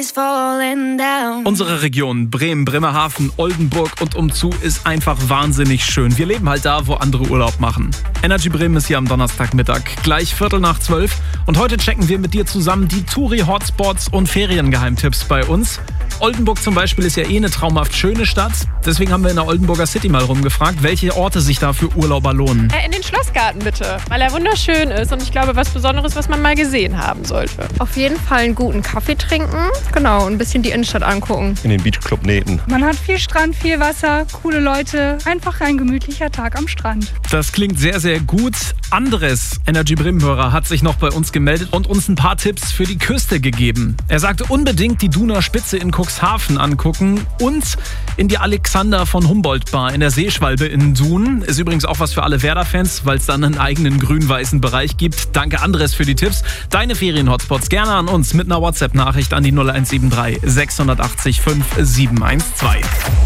is falling down. Unsere Region Bremen, Bremerhaven, Oldenburg und umzu ist einfach wahnsinnig schön. Wir leben halt da, wo andere Urlaub machen. Energy Bremen ist hier am Donnerstagmittag, gleich 11:45. Und heute checken wir mit dir zusammen die Touri-Hotspots und Feriengeheimtipps bei uns. Oldenburg zum Beispiel ist ja eine traumhaft schöne Stadt. Deswegen haben wir in der Oldenburger City mal rumgefragt, welche Orte sich da für Urlauber lohnen. In den Schlossgarten bitte, weil er wunderschön ist und ich glaube, was Besonderes, was man mal gesehen haben sollte. Auf jeden Fall einen guten Kaffee trinken, genau, und ein bisschen die Innenstadt angucken. In den Beachclub Neten. Man hat viel Strand, viel Wasser, coole Leute, einfach ein gemütlicher Tag am Strand. Das klingt sehr, sehr gut. Andres, Energy Bremen-Hörer, hat sich noch bei uns gemeldet und uns ein paar Tipps für die Küste gegeben. Er sagte unbedingt die Duner Spitze in Cuxhaven angucken und in die Alexander von Humboldt Bar in der Seeschwalbe in Dun. Ist übrigens auch was für alle Werder-Fans, weil es dann einen eigenen grün-weißen Bereich gibt. Danke Andres für die Tipps. Deine Ferien-Hotspots gerne an uns mit einer WhatsApp-Nachricht an die 0173 680 5712.